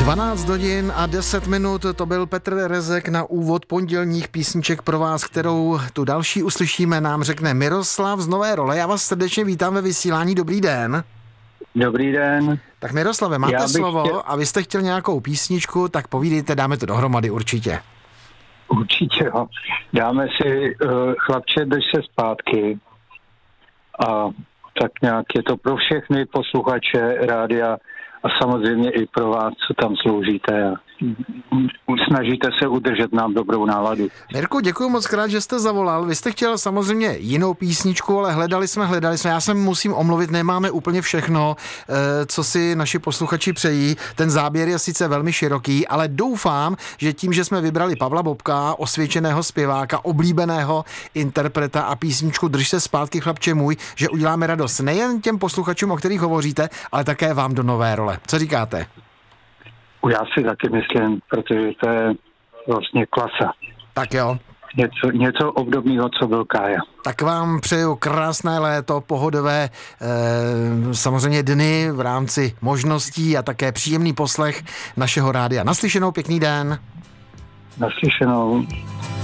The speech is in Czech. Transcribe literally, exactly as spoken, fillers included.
dvanáct hodin a deset minut, to byl Petr Rezek na úvod pondělních písniček pro vás, kterou tu další uslyšíme, nám řekne Miroslav z Nové Role. Já vás srdečně vítám ve vysílání, dobrý den. Dobrý den. Tak Miroslave, máte slovo chtěl... a vy jste chtěl nějakou písničku, tak povídejte, dáme to dohromady určitě. Určitě, jo. Dáme si uh, Chlapče, drž se zpátky a tak nějak je to pro všechny posluchače rádia a samozřejmě i pro vás, co tam sloužíte a snažíte se udržet nám dobrou náladu. Mirku, děkuji moc krát, že jste zavolal. Vy jste chtěl samozřejmě jinou písničku, ale hledali jsme, hledali jsme. Já se musím omluvit, nemáme úplně všechno, co si naši posluchači přejí. Ten záběr je sice velmi široký, ale doufám, že tím, že jsme vybrali Pavla Bobka, osvědčeného zpěváka, oblíbeného interpreta a písničku Drž se zpátky, chlapče můj, že uděláme radost nejen těm posluchačům, o kterých hovoříte, ale také vám do Nové Role. Co říkáte? Já si taky myslím, protože to je vlastně klasa. Tak jo. Něco, něco obdobného, co byl Kája. Tak vám přeju krásné léto, pohodové e, samozřejmě dny v rámci možností a také příjemný poslech našeho rádia. Naslyšenou, pěkný den. Naslyšenou.